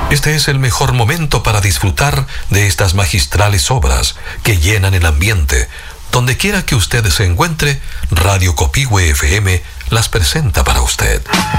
Este es el mejor momento para disfrutar de estas magistrales obras que llenan el ambiente. Donde quiera que usted se encuentre, Radio Copihue FM las presenta para usted.